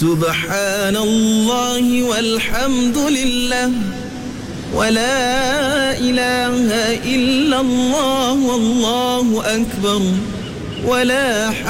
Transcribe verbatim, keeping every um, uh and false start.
Subhanallah walhamdulillah wa la ilaha illallah wallahu akbar wa la